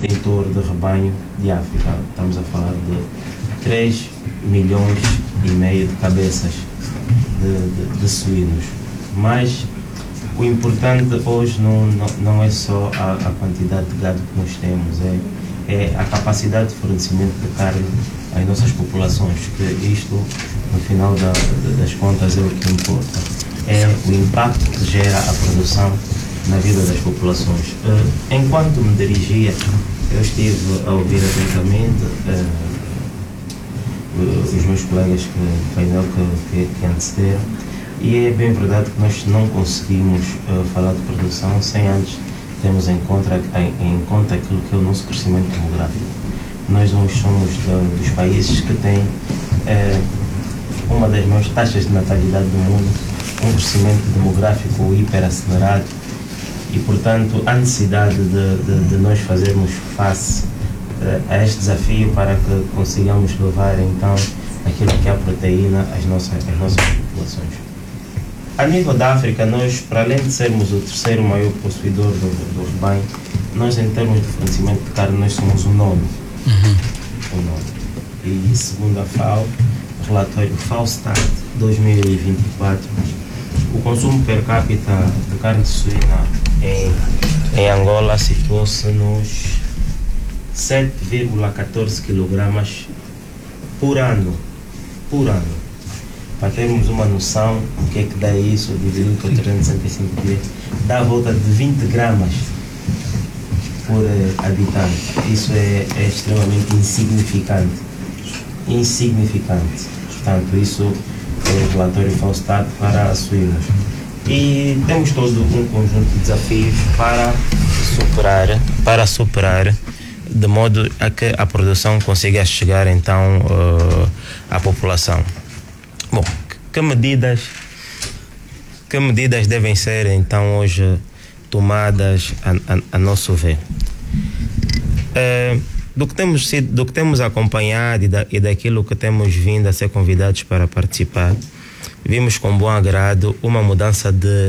detentor de rebanho de África. Estamos a falar de 3,5 milhões de cabeças de suínos. Mas o importante hoje não é só a quantidade de gado que nós temos, é a capacidade de fornecimento de carne às nossas populações, que isto, no final das contas, é o que importa. É o impacto que gera a produção na vida das populações. Enquanto me dirigia, eu estive a ouvir atentamente os meus colegas do painel que antecederam, e é bem verdade que nós não conseguimos falar de produção sem antes termos em conta aquilo que é o nosso crescimento demográfico. Nós somos dos países que têm uma das maiores taxas de natalidade do mundo, um crescimento demográfico hiperacelerado, e, portanto, a necessidade de nós fazermos face a este desafio para que consigamos levar, então, aquilo que é a proteína às nossas populações. A nível da África, nós, para além de sermos o terceiro maior possuidor do rebanho, nós, em termos de fornecimento de carne, nós somos o nono. O nono. E, segundo a FAO, o relatório FAO-Stat 2024, o consumo per capita de carne suína em Angola situou-se nos 7,14 kg por ano. Para termos uma noção do que é que dá isso, dividido por 365 dias, dá a volta de 20 gramas por habitante. Isso é extremamente insignificante. Portanto, isso é o relatório FAO-Stat para a suína. E temos todo um conjunto de desafios para superar, de modo a que a produção consiga chegar então à população. Bom, que medidas devem ser então hoje tomadas a nosso ver? Do que temos acompanhado e daquilo que temos vindo a ser convidados para participar, vimos com bom agrado uma mudança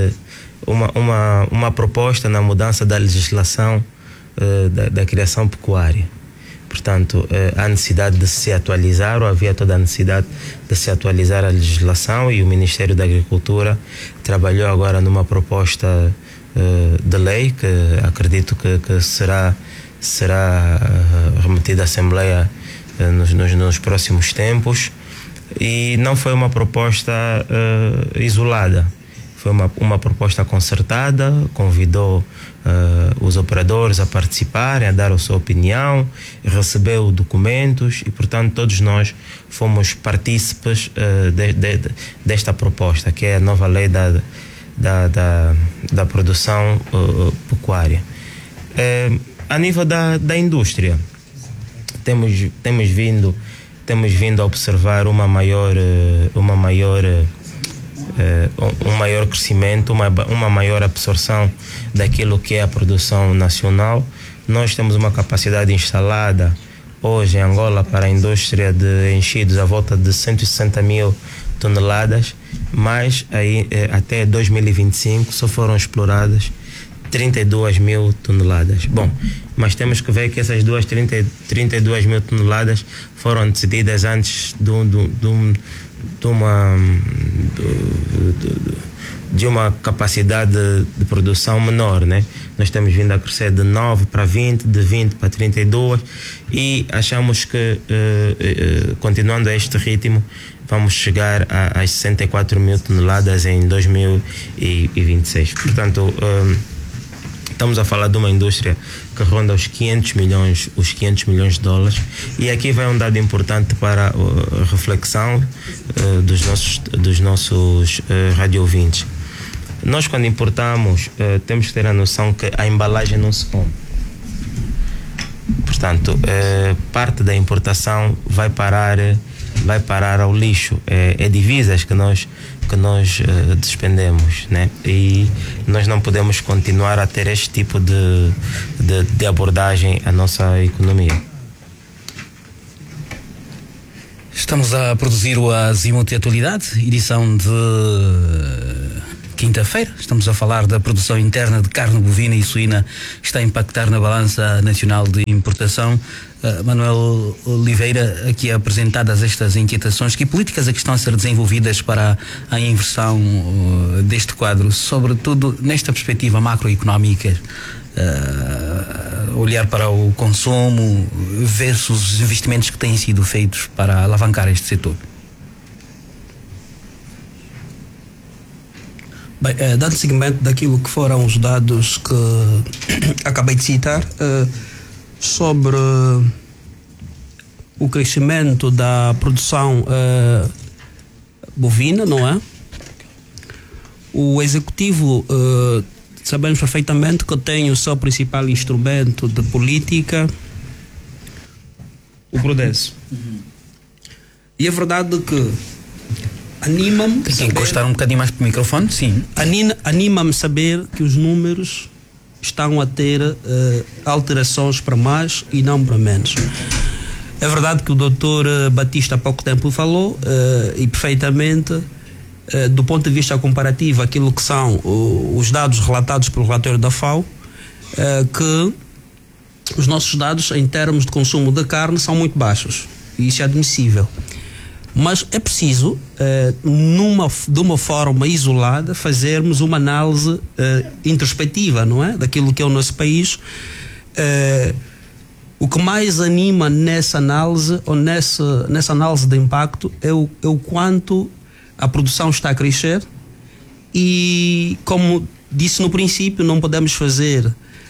uma proposta na mudança da legislação da criação pecuária. Portanto, há necessidade de se atualizar, ou havia toda a necessidade de se atualizar a legislação, e o Ministério da Agricultura trabalhou agora numa proposta de lei que acredito que será remetida à Assembleia nos próximos tempos. E não foi uma proposta isolada, foi uma proposta concertada, convidou os operadores a participarem, a dar a sua opinião, recebeu documentos e, portanto, todos nós fomos partícipes desta proposta, que é a nova lei da produção pecuária. A nível da indústria, temos vindo a observar um maior crescimento, uma maior absorção daquilo que é a produção nacional. Nós temos uma capacidade instalada hoje em Angola para a indústria de enchidos à volta de 160 mil toneladas, mas aí, até 2025 só foram exploradas 32 mil toneladas. Bom, mas temos que ver que essas 32 mil toneladas foram decididas antes de uma capacidade de produção menor, né? Nós estamos vindo a crescer de 9 para 20, de 20 para 32, e achamos que continuando a este ritmo vamos chegar às 64 mil toneladas em 2026. Portanto, estamos a falar de uma indústria que ronda os 500 milhões de dólares, e aqui vai um dado importante para a reflexão dos nossos radio-ouvintes. Nós, quando importamos, temos que ter a noção que a embalagem não se come. Portanto, parte da importação vai parar ao lixo. É divisas que nós despendemos, né? E nós não podemos continuar a ter este tipo de abordagem à nossa economia. Estamos a produzir o Azimuth de Atualidade, edição de quinta-feira. Estamos a falar da produção interna de carne bovina e suína que está a impactar na balança nacional de importação. Manuel Oliveira, aqui apresentadas estas inquietações, que políticas é que estão a ser desenvolvidas para a inversão deste quadro, sobretudo nesta perspectiva macroeconómica, olhar para o consumo versus os investimentos que têm sido feitos para alavancar este setor? Bem, dando seguimento daquilo que foram os dados que acabei de citar, sobre o crescimento da produção bovina, não é? O executivo, sabemos perfeitamente que tem o seu principal instrumento de política, o Prodese. E é verdade que anima-me. Tem que encostar um bocadinho mais para o microfone, sim. Anima-me saber que os números estão a ter alterações para mais e não para menos. É verdade que o doutor Batista há pouco tempo falou, e perfeitamente, do ponto de vista comparativo, aquilo que são os dados relatados pelo relatório da FAO, que os nossos dados em termos de consumo de carne são muito baixos. E isso é admissível. Mas é preciso, de uma forma isolada, fazermos uma análise introspectiva, não é? Daquilo que é o nosso país. O que mais anima nessa análise, ou nessa análise de impacto, é o quanto a produção está a crescer. E, como disse no princípio, não podemos fazer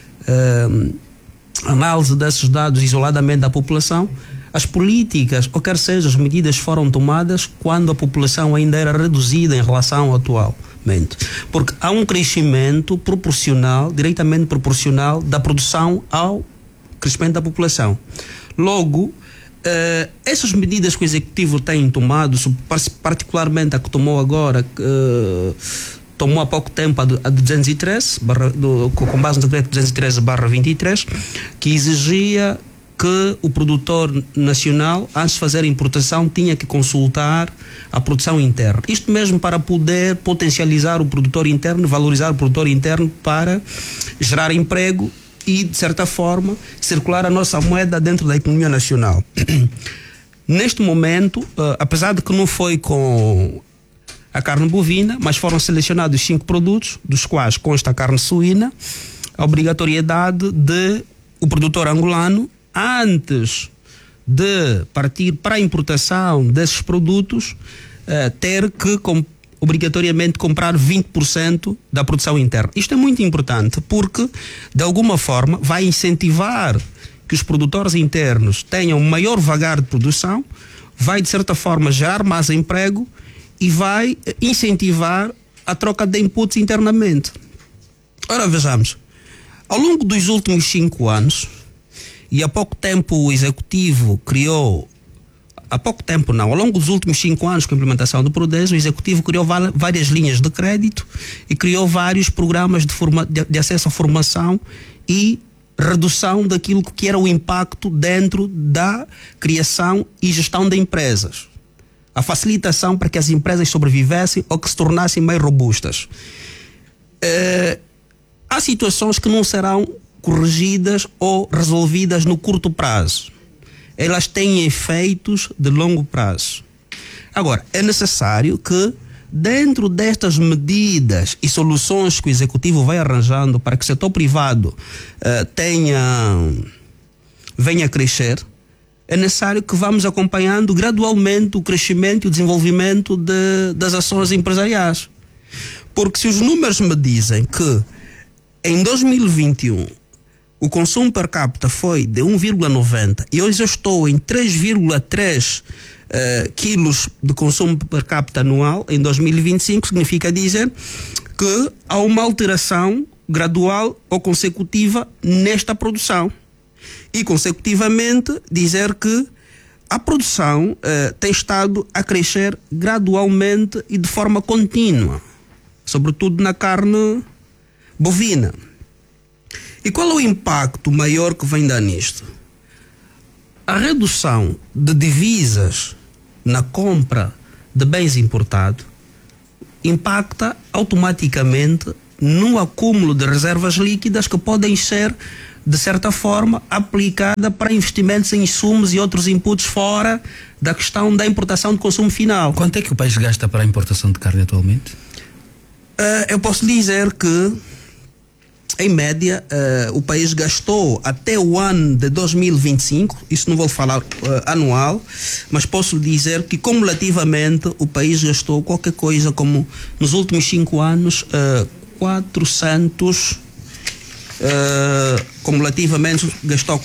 análise desses dados isoladamente da população. As políticas, ou quer seja, as medidas foram tomadas quando a população ainda era reduzida em relação ao atualmente. Porque há um crescimento proporcional, diretamente proporcional, da produção ao crescimento da população. Logo, essas medidas que o Executivo tem tomado, particularmente a que tomou agora, tomou há pouco tempo a 213, com base no decreto 213/23, que exigia que o produtor nacional, antes de fazer a importação, tinha que consultar a produção interna. Isto mesmo para poder potencializar o produtor interno, valorizar o produtor interno, para gerar emprego e, de certa forma, circular a nossa moeda dentro da economia nacional. Neste momento, apesar de que não foi com a carne bovina, mas foram selecionados 5 produtos, dos quais consta a carne suína, a obrigatoriedade de o produtor angolano, antes de partir para a importação desses produtos, ter que obrigatoriamente comprar 20% da produção interna. Isto é muito importante porque, de alguma forma, vai incentivar que os produtores internos tenham maior vagar de produção, vai, de certa forma, gerar mais emprego e vai incentivar a troca de inputs internamente. Ora, vejamos, ao longo dos últimos 5 anos, e há pouco tempo o Executivo criou, ao longo dos últimos 5 anos com a implementação do Prodese, o Executivo criou várias linhas de crédito e criou vários programas de acesso à formação e redução daquilo que era o impacto dentro da criação e gestão de empresas. A facilitação para que as empresas sobrevivessem ou que se tornassem mais robustas. Há situações que não serão corrigidas ou resolvidas no curto prazo. Elas têm efeitos de longo prazo. Agora, é necessário que, dentro destas medidas e soluções que o Executivo vai arranjando para que o setor privado venha a crescer, é necessário que vamos acompanhando gradualmente o crescimento e o desenvolvimento das ações empresariais. Porque se os números me dizem que em 2021 o consumo per capita foi de 1,90 e hoje eu estou em 3,3 quilos de consumo per capita anual em 2025, significa dizer que há uma alteração gradual ou consecutiva nesta produção. E, consecutivamente, dizer que a produção tem estado a crescer gradualmente e de forma contínua, sobretudo na carne bovina. E qual é o impacto maior que vem dar nisto? A redução de divisas na compra de bens importados impacta automaticamente no acúmulo de reservas líquidas que podem ser, de certa forma, aplicada para investimentos em insumos e outros inputs fora da questão da importação de consumo final. Quanto é que o país gasta para a importação de carne atualmente? Eu posso dizer que, em média, o país gastou até o ano de 2025, isso não vou falar anual, mas posso dizer que cumulativamente o país gastou qualquer coisa como, nos últimos 5 anos, 400... cumulativamente gastou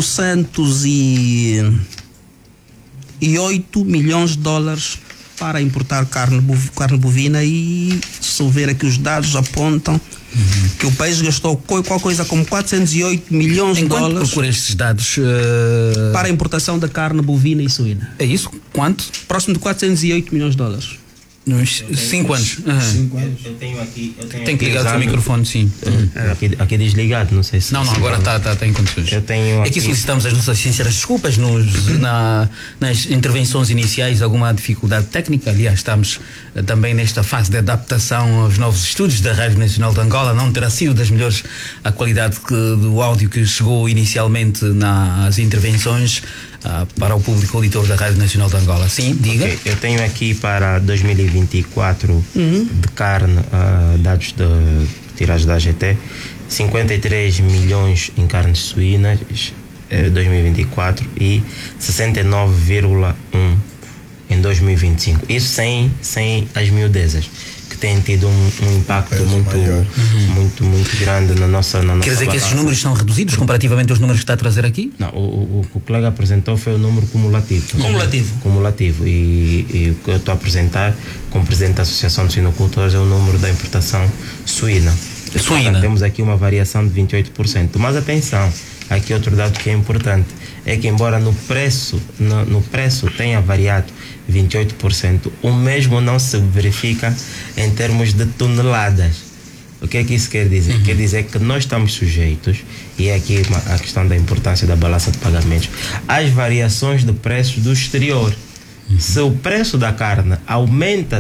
408 milhões de dólares para importar carne bovina, e se ver aqui os dados apontam que o país gastou qualquer coisa como 408 milhões de dólares. Procura estes dados para a importação da carne bovina e suína. É isso? Quanto? Próximo de 408 milhões de dólares. Nos 5 anos. Eu tenho aqui. Tem que ligar o seu microfone, sim. Aqui desligado, não sei se. Não, agora está em condições. Eu tenho aqui solicitamos as nossas sinceras desculpas nas intervenções iniciais, alguma dificuldade técnica. Aliás, estamos também nesta fase de adaptação aos novos estúdios da Rádio Nacional de Angola. Não terá sido das melhores a qualidade do áudio que chegou inicialmente nas intervenções para o público auditor da Rádio Nacional de Angola. Sim, diga. Okay. Eu tenho aqui para 2024 de carne, dados tirados da AGT, 53 milhões em carnes suínas 2024 e 69,1 em 2025. Isso sem as miudezas, que têm tido um impacto muito grande na nossa Quer dizer que esses números são reduzidos comparativamente aos números que está a trazer aqui? Não, o que o colega apresentou foi o número cumulativo. Cumulativo. E o que eu estou a apresentar, como presidente da Associação de Suinocultores, é o número da importação suína. Temos aqui uma variação de 28%. Mas atenção, aqui outro dado que é importante, é que embora no preço tenha variado 28%, o mesmo não se verifica em termos de toneladas. O que é que isso quer dizer? Quer dizer que nós estamos sujeitos, e é aqui a questão da importância da balança de pagamentos, às variações de preços do exterior. Se o preço da carne aumenta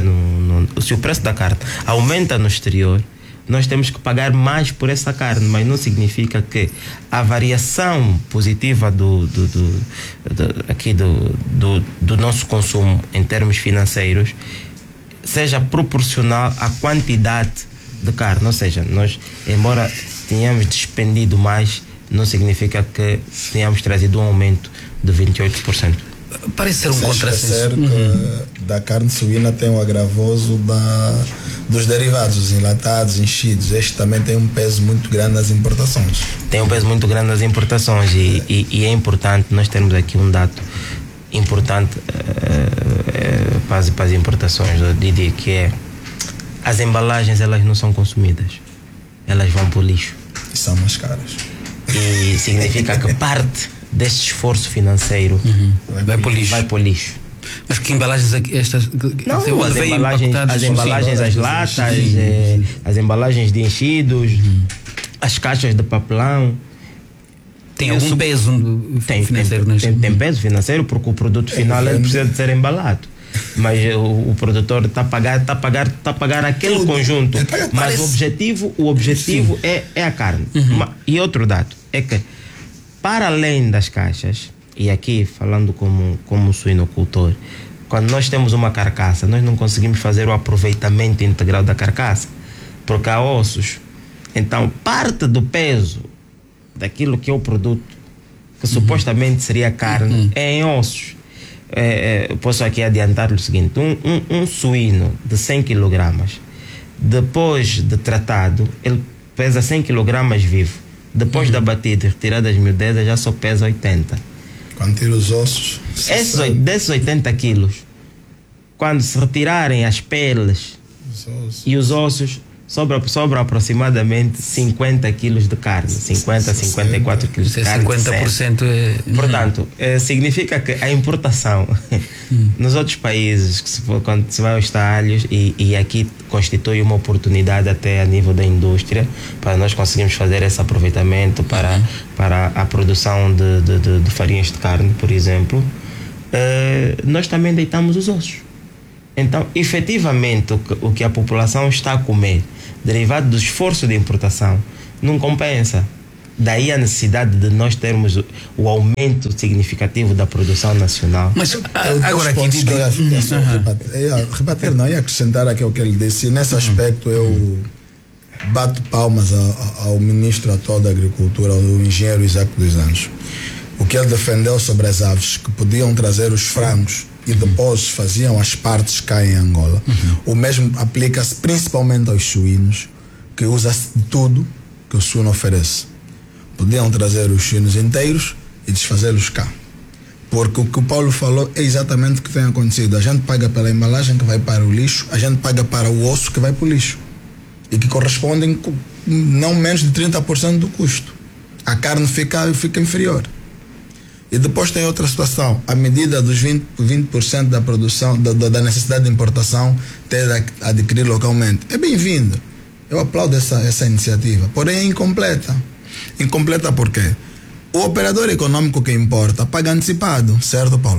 no exterior, nós temos que pagar mais por essa carne, mas não significa que a variação positiva do nosso consumo em termos financeiros seja proporcional à quantidade de carne. Ou seja, nós, embora tenhamos despendido mais, não significa que tenhamos trazido um aumento de 28%. Parece ser um contrassenso. Da carne suína tem o agravoso dos derivados, os enlatados, enchidos. Este também tem um peso muito grande nas importações. E é importante nós termos aqui um dado importante para as importações, Didi, que é: as embalagens, elas não são consumidas, elas vão para o lixo. E são mais caras. E significa que parte deste esforço financeiro vai para o lixo. Mas que embalagens estas? Não, as embalagens, as latas, as embalagens de enchidos, as caixas de papelão. Tem algum peso financeiro? Tem peso financeiro, porque o produto final ele precisa de ser embalado. Mas o produtor está a pagar aquele conjunto. Mas o objetivo é a carne. E outro dado é que, para além das caixas, e aqui falando como suinocultor, quando nós temos uma carcaça, nós não conseguimos fazer o aproveitamento integral da carcaça, porque há ossos. Então, parte do peso daquilo que é o produto, que supostamente seria carne, é em ossos. Posso aqui adiantar o seguinte: um suíno de 100 kg, depois de tratado, ele pesa 100 kg vivo. Depois da batida e retirada das miudezas, já só pesa 80. Quando tira os ossos, desses 80 quilos, quando se retirarem as peles e os ossos, sobra aproximadamente 50 quilos de carne, 50 a 54 quilos de carne. 50% é... Portanto, significa que a importação nos outros países, quando se vai aos talhos, e aqui constitui uma oportunidade até a nível da indústria, para nós conseguirmos fazer esse aproveitamento para a produção de farinhas de carne, por exemplo, nós também deitamos os ossos. Então, efetivamente, o que a população está a comer, derivado do esforço de importação, não compensa. Daí a necessidade de nós termos o aumento significativo da produção nacional. Mas agora aqui rebater não, ia acrescentar aquilo que ele disse. Nesse aspecto eu bato palmas ao ministro atual da Agricultura, ao engenheiro Isaac dos Anjos. O que ele defendeu sobre as aves que podiam trazer os frangos e depois faziam as partes cá em Angola. O mesmo aplica-se principalmente aos suínos, que usa-se de tudo que o suíno oferece. Podiam trazer os suínos inteiros e desfazê-los cá. Porque o que o Paulo falou é exatamente o que tem acontecido. A gente paga pela embalagem que vai para o lixo, a gente paga para o osso que vai para o lixo. E que correspondem com não menos de 30% do custo. A carne fica inferior. E depois tem outra situação. A medida dos 20% da produção, da necessidade de importação, ter a adquirir localmente. É bem-vindo. Eu aplaudo essa iniciativa. Porém é incompleta. Incompleta por quê? O operador econômico que importa paga antecipado, certo, Paulo?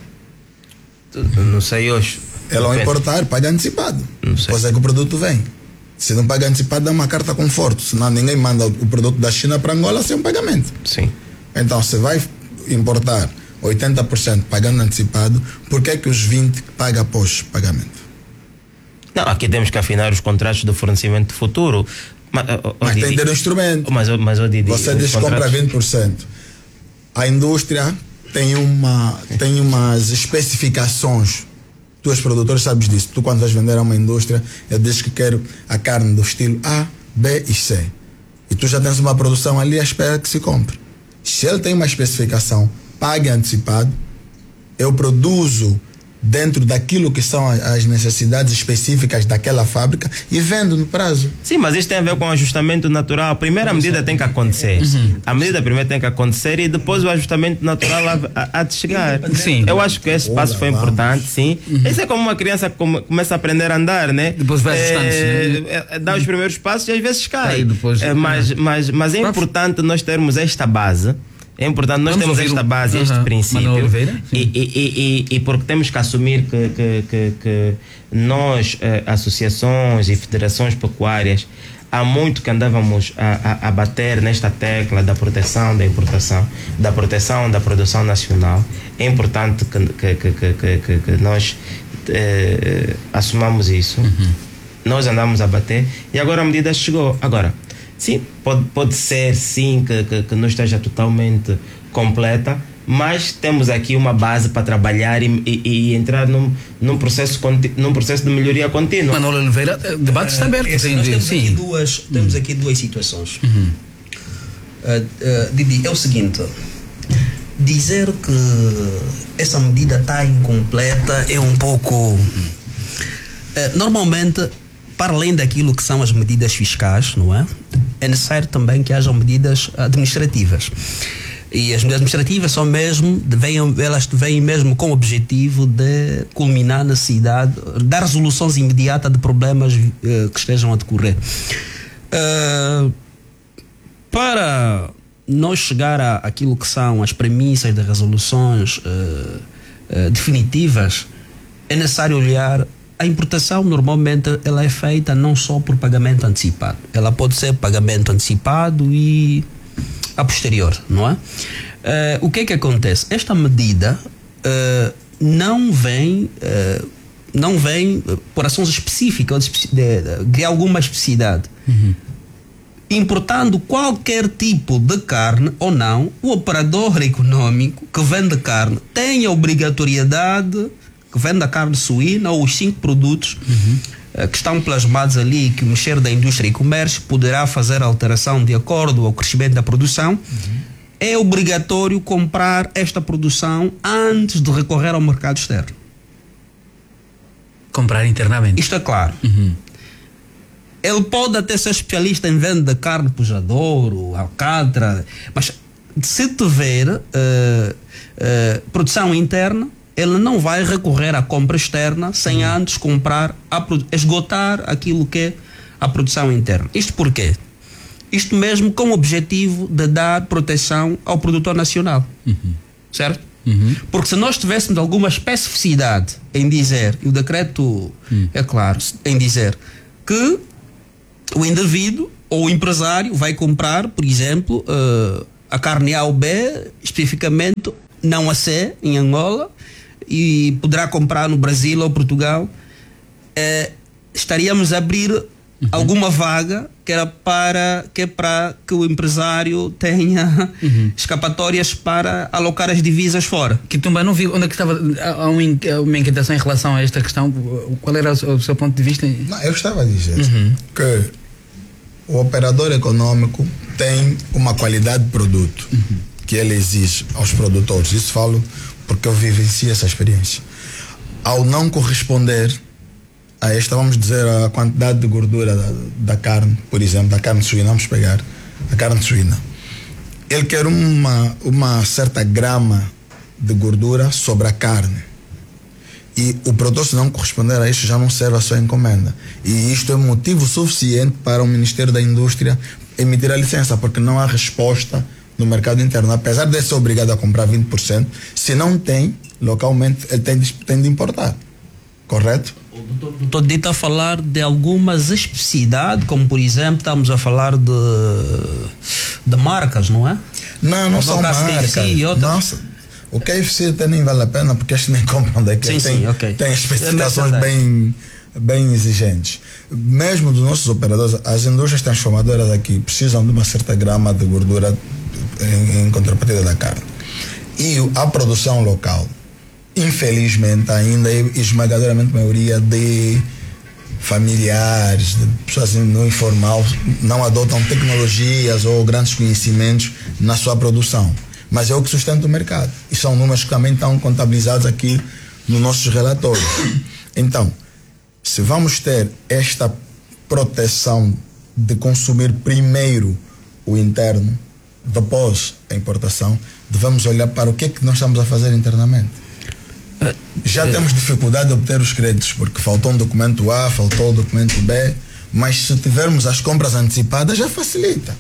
Não sei hoje. Ele ao importar paga antecipado. Pois é que o produto vem. Se não paga antecipado, dá uma carta conforto. Senão ninguém manda o produto da China para Angola sem um pagamento. Sim. Então, se vai importar 80% pagando antecipado, por que é que os 20% pagam após pagamento? Não, aqui temos que afinar os contratos de fornecimento de futuro. Mas tem que ter um instrumento. Mas Didi, você diz que compra 20%. A indústria tem umas especificações. Tu, os produtores, sabes disso. Tu, quando vais vender a uma indústria, ele diz que quero a carne do estilo A, B e C. E tu já tens uma produção ali à espera que se compre. Se ele tem uma especificação, pague antecipado, eu produzo dentro daquilo que são as necessidades específicas daquela fábrica e vendo no prazo. Sim, mas isso tem a ver com o ajustamento natural. A primeira medida tem que acontecer. A medida primeiro tem que acontecer e depois o ajustamento natural há de chegar. Sim. Eu acho que esse passo foi importante, sim. Isso é como uma criança que começa a aprender a andar, né? Depois vai ajustando-se. Dá os primeiros passos e às vezes cai. Aí depois, mas é importante nós termos esta base. É importante nós termos esta base, este princípio, e porque temos que assumir que nós, associações e federações pecuárias, há muito que andávamos a bater nesta tecla da proteção da importação, da proteção da produção nacional. É importante que nós assumamos isso. Nós andamos a bater e agora a medida chegou. Agora, sim, pode ser sim que não esteja totalmente completa, mas temos aqui uma base para trabalhar e entrar num processo de melhoria contínua. Manuel Oliveira, debate está aberto. Temos aqui duas situações. Didi, é o seguinte: dizer que essa medida está incompleta é um pouco... normalmente, para além daquilo que são as medidas fiscais, não é? É necessário também que hajam medidas administrativas. E as medidas administrativas são mesmo, elas vêm mesmo com o objetivo de culminar a necessidade, dar resoluções imediatas de problemas que estejam a decorrer. Para nós chegar àquilo que são as premissas de resoluções definitivas, é necessário olhar. A importação normalmente ela é feita não só por pagamento antecipado, ela pode ser pagamento antecipado e a posterior, não é? O que é que acontece? Esta medida não vem por ações específicas de alguma especificidade. Importando qualquer tipo de carne ou não, o operador econômico que vende carne tem a obrigatoriedade, que vende a carne suína ou os 5 produtos que estão plasmados ali, que o Ministério da Indústria e Comércio poderá fazer alteração de acordo ao crescimento da produção. É obrigatório comprar esta produção antes de recorrer ao mercado externo. Comprar internamente. Isto é claro. Ele pode até ser especialista em venda de carne pujadouro, alcatra, mas se tiver produção interna, ele não vai recorrer à compra externa sem antes esgotar aquilo que é a produção interna. Isto porquê? Isto mesmo com o objetivo de dar proteção ao produtor nacional. Certo? Porque se nós tivéssemos alguma especificidade em dizer, e o decreto é claro, em dizer que o indivíduo ou o empresário vai comprar, por exemplo, a carne A ou B, especificamente não a C, em Angola, e poderá comprar no Brasil ou Portugal, estaríamos a abrir alguma vaga que é para que o empresário tenha escapatórias para alocar as divisas fora. Que também não vi onde é que estava. Há uma inquietação em relação a esta questão. Qual era o seu ponto de vista? Não, eu estava a dizer que o operador econômico tem uma qualidade de produto que ele exige aos produtores. Isso falo porque eu vivencio essa experiência. Ao não corresponder a esta, vamos dizer, a quantidade de gordura da carne, por exemplo, da carne suína, vamos pegar a carne suína. Ele quer uma certa grama de gordura sobre a carne. E o produtor, se não corresponder a isto, já não serve a sua encomenda. E isto é motivo suficiente para o Ministério da Indústria emitir a licença, porque não há resposta no mercado interno. Apesar de ser obrigado a comprar 20%, se não tem, localmente, ele tem de importar. Correto? O doutor Dito a falar de algumas especificidades, como por exemplo, estamos a falar de marcas, não é? Não são marcas. Nossa, o KFC até nem vale a pena, porque estes nem compram daqui. Tem especificações bem exigentes. Mesmo dos nossos operadores, as indústrias transformadoras aqui precisam de uma certa grama de gordura em contrapartida da carne. E a produção local, infelizmente, ainda é esmagadoramente a maioria de familiares, de pessoas no informal, não adotam tecnologias ou grandes conhecimentos na sua produção. Mas é o que sustenta o mercado. E são números que também estão contabilizados aqui nos nossos relatórios. Então, se vamos ter esta proteção de consumir primeiro o interno, depois a importação, devemos olhar para o que é que nós estamos a fazer internamente. Já temos dificuldade de obter os créditos, porque faltou um documento A, faltou o documento B, mas se tivermos as compras antecipadas, já facilita.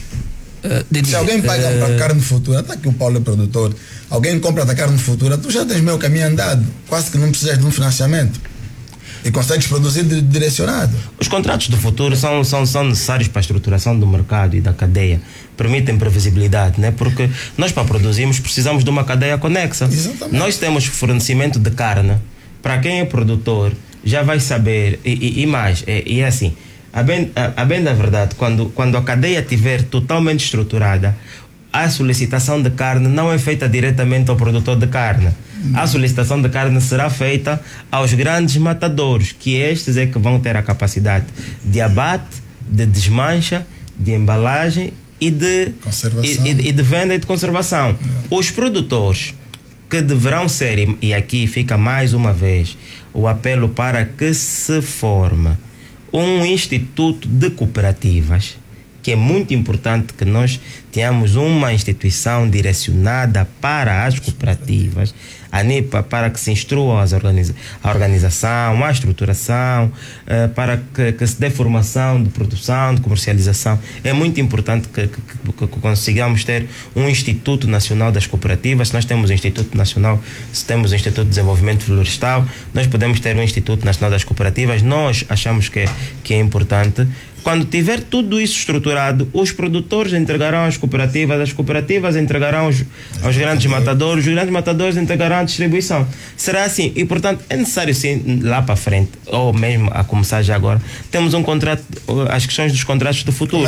Se alguém paga para carne futura, está aqui o Paulo é produtor, alguém compra da carne futura, tu já tens meio caminho andado, quase que não precisas de um financiamento e consegues produzir direcionado. Os contratos do futuro são necessários para a estruturação do mercado e da cadeia, permitem previsibilidade, né? Porque nós, para produzirmos, precisamos de uma cadeia conexa. Exatamente. Nós temos fornecimento de carne, para quem é produtor já vai saber, e mais, é assim, a bem da verdade, quando a cadeia estiver totalmente estruturada, a solicitação de carne não é feita diretamente ao produtor de carne. A solicitação de carne será feita aos grandes matadores, que estes é que vão ter a capacidade de abate, de desmancha, de embalagem e de venda e de conservação. Os produtores que deverão ser, e aqui fica mais uma vez o apelo para que se forme um instituto de cooperativas, que é muito importante que nós tenhamos uma instituição direcionada para as cooperativas, para que se instrua a organização, a estruturação, para que se dê formação de produção, de comercialização. É muito importante que consigamos ter um Instituto Nacional das Cooperativas. Se nós temos o Instituto Nacional, se temos o Instituto de Desenvolvimento Florestal, nós podemos ter um Instituto Nacional das Cooperativas. Nós achamos que é importante. Quando tiver tudo isso estruturado, os produtores entregarão às cooperativas, as cooperativas entregarão aos grandes matadores, os grandes matadores entregarão à distribuição. Será assim. E, portanto, é necessário, sim, lá para frente, ou mesmo a começar já agora, temos um contrato, as questões dos contratos do futuro.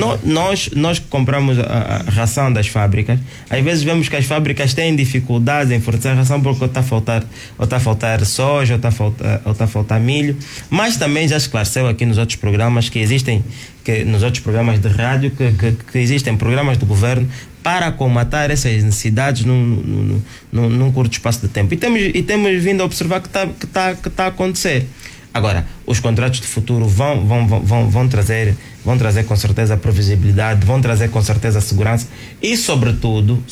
Nós que compramos a ração das fábricas, às vezes vemos que as fábricas têm dificuldades em fornecer a ração porque está a faltar soja, ou está a faltar milho, mas também já esclareceu aqui nos outros programas nos outros programas de rádio que existem programas do governo para comatar essas necessidades num curto espaço de tempo. E temos vindo a observar que está a acontecer. Agora, os contratos de futuro vão trazer com certeza a previsibilidade, vão trazer com certeza a segurança e, sobretudo,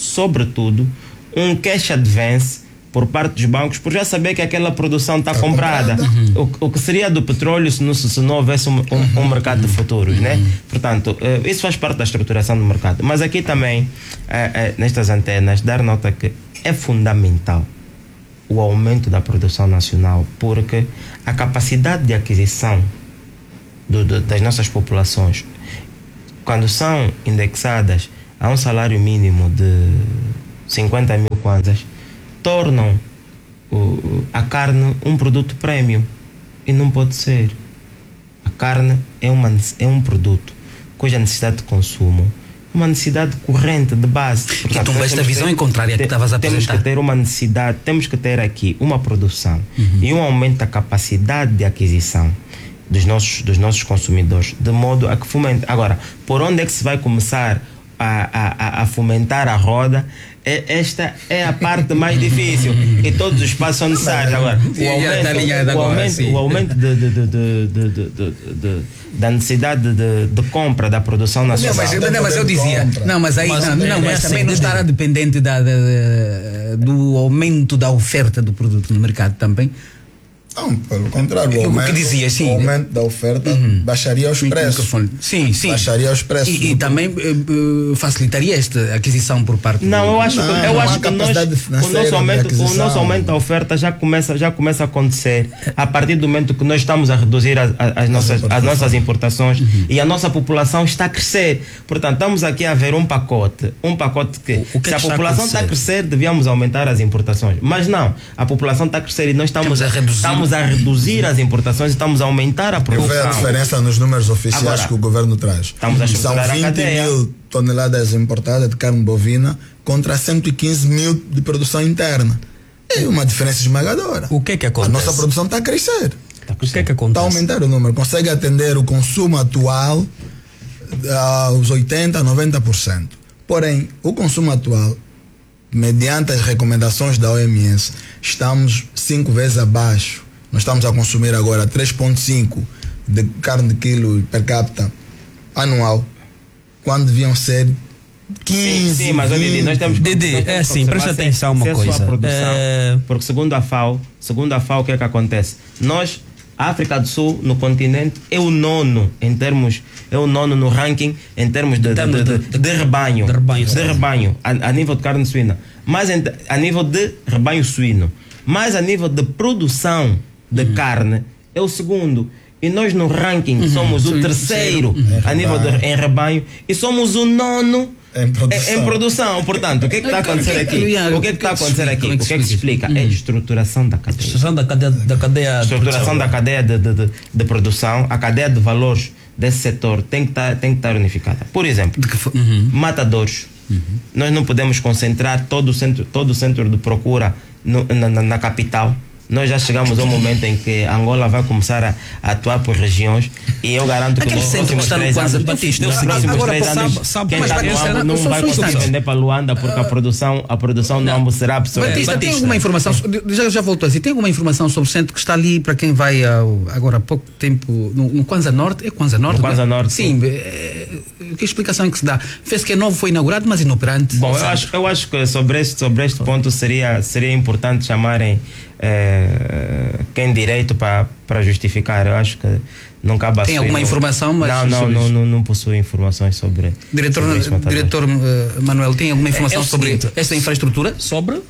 um cash advance por parte dos bancos, por já saber que aquela produção está comprada. O que seria do petróleo se não houvesse um mercado de futuros, né? Portanto, isso faz parte da estruturação do mercado. Mas aqui também, nestas antenas, dar nota que é fundamental o aumento da produção nacional, porque a capacidade de aquisição das nossas populações, quando são indexadas a um salário mínimo de 50 mil kwanzas, tornam a carne um produto premium, e não pode ser. A carne é um produto cuja necessidade de consumo é uma necessidade corrente, de base. Portanto, então, esta visão contrária que estavas a apresentar. Temos que ter uma necessidade, temos que ter aqui uma produção e um aumento da capacidade de aquisição dos nossos consumidores, de modo a que fomente. Agora, por onde é que se vai começar a fomentar a roda? Esta é a parte mais difícil, e todos os passos são necessários. Agora, o aumento da necessidade de compra da produção nacional. Mas eu dizia, mas também não estará dependente do aumento da oferta do produto no mercado também. Não, pelo contrário, o aumento da oferta baixaria os preços. Sim. Baixaria os preços. E também facilitaria esta aquisição por parte eu acho que nós, o nosso aumento da oferta já começa a acontecer a partir do momento que nós estamos a reduzir as nossas importações e a nossa população está a crescer. Portanto, estamos aqui a ver um pacote que se a população está a crescer, devíamos aumentar as importações. Mas não, a população está a crescer e nós estamos a reduzir as importações e estamos a aumentar a produção. Eu vejo a diferença nos números oficiais agora, que o governo traz. São 20 mil toneladas importadas de carne bovina contra 115 mil de produção interna. É uma diferença esmagadora. O que é que acontece? A nossa produção está a crescer. O que é que acontece? Está a aumentar o número. Consegue atender o consumo atual aos 80%, 90%. Porém, o consumo atual, mediante as recomendações da OMS, estamos 5 vezes abaixo. Nós estamos a consumir agora 3,5 de carne de quilo per capita anual, quando deviam ser 15. Sim, mas Didi, nós temos assim, presta atenção uma coisa. Porque segundo a FAO, o que é que acontece? Nós, a África do Sul, no continente, é o nono no ranking em termos de rebanho. De rebanho, a nível de carne suína. Mas a nível de rebanho suíno. Mas a nível de produção de carne, é o segundo. E nós no ranking somos o terceiro a nível em rebanho e somos o nono em produção. Portanto, o que é que está a acontecer aqui? O que é que está a acontecer aqui? O que é que se explica? É a estruturação da cadeia. Estruturação da cadeia de produção, a cadeia de valores desse setor tem que estar unificada. Por exemplo, matadores. Nós não podemos concentrar todo o centro de procura na capital. Nós já chegamos ao momento em que Angola vai começar a atuar por regiões, e eu garanto que nos próximos 3 anos quem está no AMBO não vai conseguir vender para Luanda, porque a produção no AMBO será absorvida. Batista, tem alguma informação, já voltou assim, tem alguma informação sobre o centro que está ali para quem vai agora há pouco tempo no Kwanza Norte? É Kwanza Norte? No Kwanza Norte. Sim. Que explicação é que se dá? Fez que é novo, foi inaugurado, mas inoperante. Bom, eu acho que sobre este ponto seria importante chamarem quem direito para justificar. Eu acho que não cabe. Tem alguma informação? Mas não possui informações sobre. Diretor Manuel, tem alguma informação sobre esta infraestrutura? Sobre?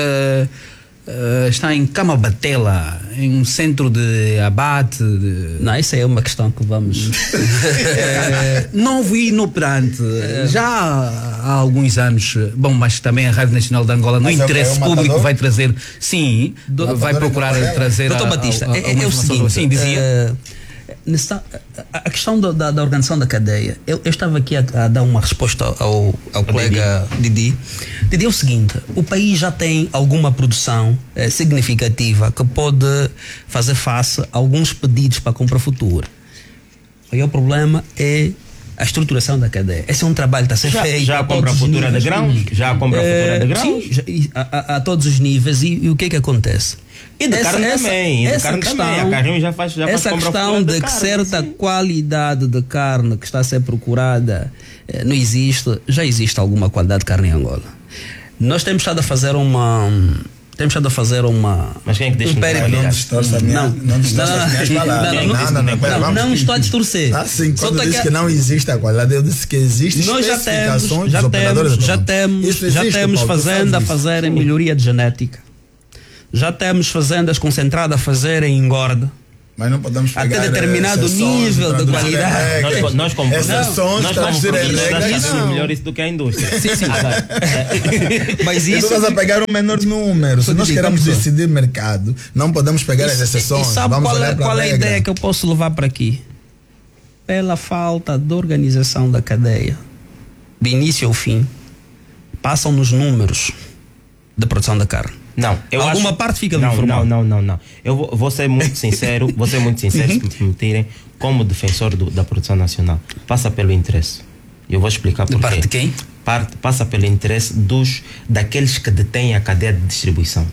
Está em Camabatela, em um centro de abate. Não, essa é uma questão que vamos. Novo e inoperante. Já há alguns anos. Bom, mas também a Rádio Nacional de Angola, no interesse público, vai trazer. Sim, vai procurar trazer. Doutor Batista, é o seguinte. Sim, dizia. A questão da organização da cadeia, eu estava aqui a dar uma resposta ao colega Didi. Didi, é o seguinte: o país já tem alguma produção significativa que pode fazer face a alguns pedidos para compra futura. Aí o problema é a estruturação da cadeia. Esse é um trabalho que está a ser feito. Já a compra futura de grãos? Já a compra futura de grãos? Sim, a todos os níveis. E o que é que acontece? E de carne também. Essa questão, a carne já faz essa questão de que certa qualidade de carne que está a ser procurada não existe. Já existe alguma qualidade de carne em Angola. Nós temos estado a fazer Temos estado a fazer uma. Mas quem é que deixa Não distorça as minhas palavras. Não estou a distorcer. Assim, quando eu disse que não existe a qualidade, eu disse que existem especificações dos operadores econômicos. Já temos fazenda a fazer em melhoria de genética. Já temos fazendas concentradas a fazer em engorda. Mas não podemos pegar até determinado nível de qualidade. Nós como isso melhor isso do que a indústria. Sim. Mas isso. Estás a pegar o menor número. Se nós queremos decidir mercado, não podemos pegar as exceções. E sabe qual é a ideia que eu posso levar para aqui? Pela falta de organização da cadeia, de início ao fim, passam nos números de produção da carne. Não, alguma parte fica informal. Não. Eu vou ser muito sincero, se me permitirem, como defensor da produção nacional. Passa pelo interesse. Eu vou explicar porquê. De parte de quem? Passa pelo interesse daqueles que detêm a cadeia de distribuição.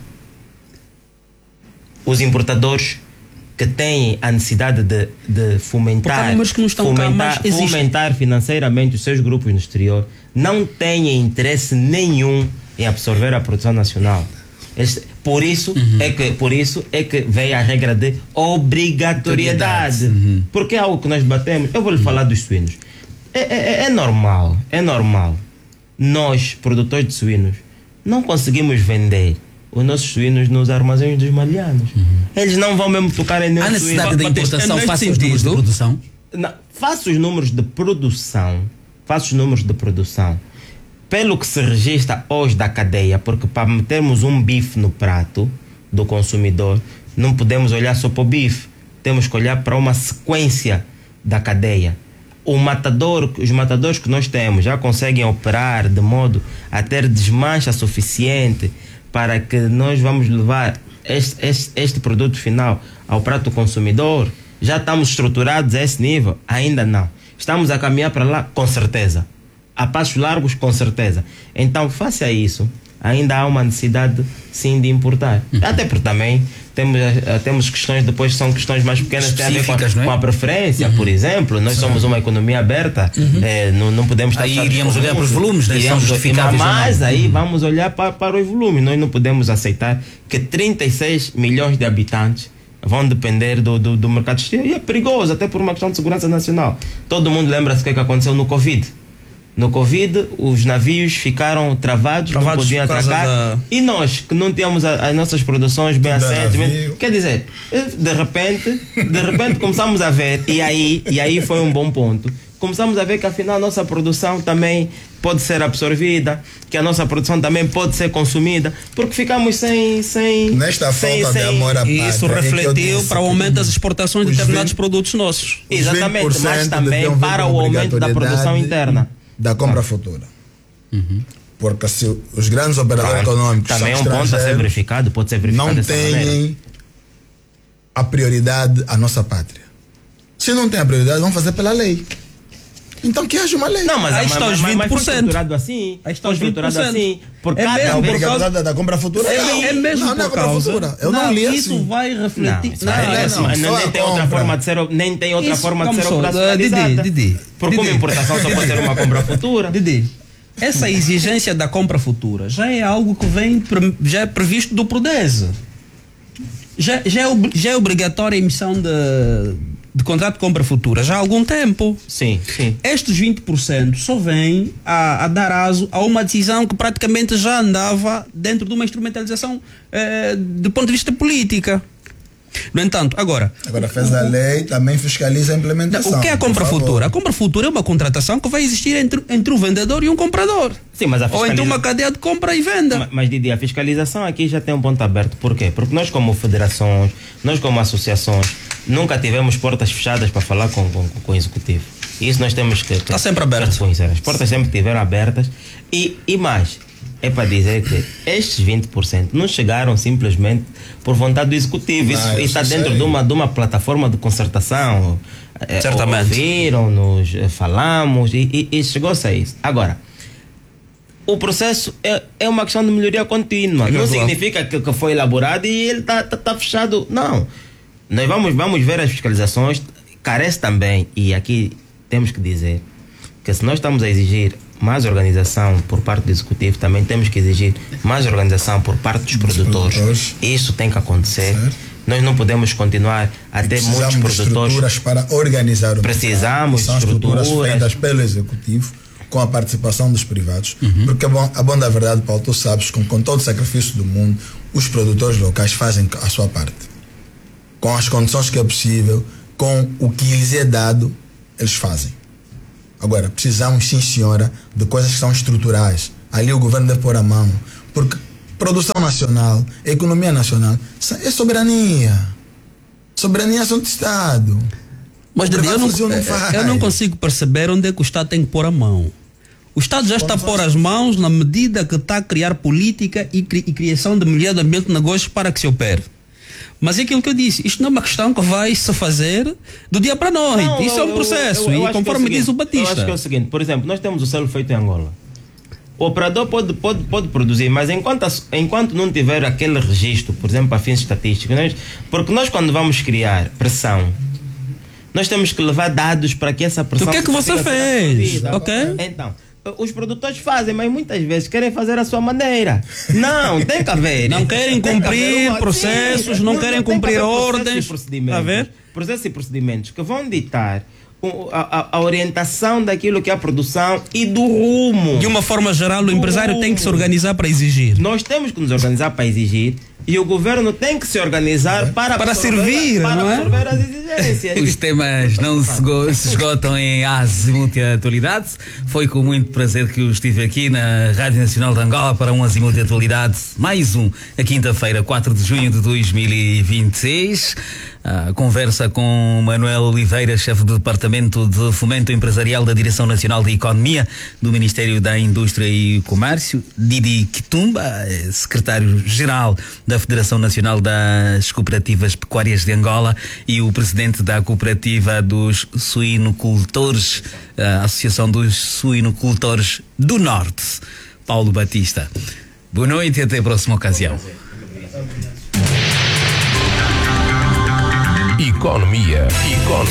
Os importadores que têm a necessidade de fomentar financeiramente os seus grupos no exterior não têm interesse nenhum em absorver a produção nacional. Por isso é que veio a regra de obrigatoriedade. Porque é algo que nós debatemos. Eu vou lhe falar dos suínos. É normal. Nós, produtores de suínos, não conseguimos vender os nossos suínos nos armazéns dos malianos. Eles não vão mesmo tocar em nenhum suíno. A necessidade da importação faz os números de produção? Faço os números de produção. Pelo que se registra hoje da cadeia, porque para metermos um bife no prato do consumidor, não podemos olhar só para o bife, temos que olhar para uma sequência da cadeia. Os matadores que nós temos já conseguem operar de modo a ter desmancha suficiente para que nós vamos levar este produto final ao prato do consumidor. Já estamos estruturados a esse nível? Ainda não. Estamos a caminhar para lá? Com certeza. A passos largos, com certeza. Então, face a isso, ainda há uma necessidade, sim, de importar. Até porque também temos questões, depois são questões mais pequenas que têm a ver com a preferência, por exemplo. Nós somos uma economia aberta, não podemos estar... Aí iríamos olhar para os volumes, né? São justificáveis. Mas aí vamos olhar para os volumes. Nós não podemos aceitar que 36 milhões de habitantes vão depender do mercado exterior. E é perigoso, até por uma questão de segurança nacional. Todo mundo lembra-se o que aconteceu no Covid. No Covid, os navios ficaram travados não podiam atracar. E nós, que não tínhamos as nossas produções bem assentes, quer dizer, de repente começamos a ver, e aí foi um bom ponto, começamos a ver que afinal a nossa produção também pode ser absorvida, que a nossa produção também pode ser consumida, porque ficamos sem nesta falta de amor à pátria. Isso refletiu para o aumento das exportações de determinados produtos nossos. Exatamente, mas também para o aumento da produção interna. Da compra futura. Porque se os grandes operadores econômicos também é um ponto a ser verificado, pode ser verificado não têm a prioridade à nossa pátria. Se não tem a prioridade, vão fazer pela lei. Então que haja uma lei. Não, mas aí está os 20%. Mas foi estruturado assim. Aí está os 20%. Por é cada mesmo por causa da compra futura. É mesmo por causa. Eu não li isso assim. vai refletir. Nem tem outra forma de ser operacionalizada. Porque uma importação só pode ser uma compra futura. Didi, essa exigência da compra futura já é algo que já é previsto do PRODESE. Já é obrigatória a emissão de contrato de compra futura já há algum tempo. Sim. Estes 20% só vêm a dar aso a uma decisão que praticamente já andava dentro de uma instrumentalização do ponto de vista política. No entanto, agora fez a lei, também fiscaliza a implementação. O que é a compra futura? A compra futura é uma contratação que vai existir entre o vendedor e um comprador. Sim, mas ou entre uma cadeia de compra e venda. Mas Didi, a fiscalização aqui já tem um ponto aberto. Por quê? Porque nós como federações, nós como associações, nunca tivemos portas fechadas para falar com o executivo. E isso nós temos que está sempre aberto. As portas sempre estiveram abertas. E mais, é para dizer que estes 20% não chegaram simplesmente por vontade do executivo. Isso está dentro de uma plataforma de concertação. Certamente. Ouviram-nos, falamos e chegou-se a isso. Agora, o processo é uma questão de melhoria contínua. Não significa que foi elaborado e ele está fechado. Não. Nós vamos ver as fiscalizações. Carece também, e aqui temos que dizer, que se nós estamos a exigir mais organização por parte do executivo, também temos que exigir mais organização por parte dos produtores. Isso tem que acontecer. Certo. Nós não podemos continuar a ter muitos produtores. Estruturas para organizar o Precisamos mercado. São estruturas feitas pelo executivo com a participação dos privados. Porque a bom da verdade, Paulo, tu sabes, com todo o sacrifício do mundo, os produtores locais fazem a sua parte. Com as condições que é possível, com o que lhes é dado, eles fazem. Agora, precisamos, sim senhora, de coisas que são estruturais. Ali o governo deve pôr a mão. Porque produção nacional, economia nacional, é soberania. Soberania são de Estado. Mas eu não consigo perceber onde é que o Estado tem que pôr a mão. O Estado já está a pôr as mãos na medida que está a criar política e criação de melhoria do ambiente de negócios para que se opere. Mas é aquilo que eu disse, isto não é uma questão que vai se fazer do dia para a noite. Não, isso é um processo. E conforme diz o Batista. Eu acho que é o seguinte, por exemplo, nós temos o selo feito em Angola. O operador pode produzir, mas enquanto não tiver aquele registro, por exemplo, para fins estatísticos, porque nós quando vamos criar pressão, nós temos que levar dados para que essa pressão... O que é que você fez? Ok? Então, os produtores fazem, mas muitas vezes querem fazer a sua maneira. Não, tem que haver. Não querem cumprir processos, não querem cumprir ordens. Processos e procedimentos que vão ditar a orientação daquilo que é a produção e do rumo. De uma forma geral, o empresário tem que se organizar para exigir. Nós temos que nos organizar para exigir e o governo tem que se organizar para servir, para não é? absorver as exigências. Os temas não se esgotam em Azimuth Atualidade. Foi com muito prazer que eu estive aqui na Rádio Nacional de Angola para um Azimuth Atualidade, mais um, a quinta-feira, 4 de junho de 2026. A conversa com Manuel Oliveira, chefe do Departamento de Fomento Empresarial da Direção Nacional de Economia do Ministério da Indústria e Comércio, Didi Kitumba, secretário-geral da Federação Nacional das Cooperativas Pecuárias de Angola, e o presidente da Cooperativa dos Suinocultores, a Associação dos Suinocultores do Norte, Paulo Batista. Boa noite e até a próxima ocasião. Economia.